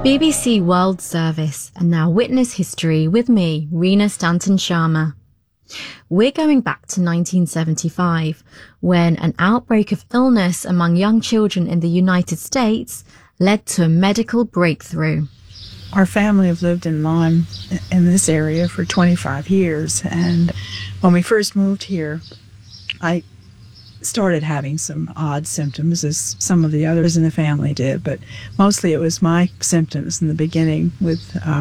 BBC World Service, and now Witness History with me, Reena Stanton Sharma. We're going back to 1975, when an outbreak of illness among young children in the United States led to a medical breakthrough. Our family have lived in Lyme in this area for 25 years, and when we first moved here, I started having some odd symptoms, as some of the others in the family did, but mostly it was my symptoms in the beginning with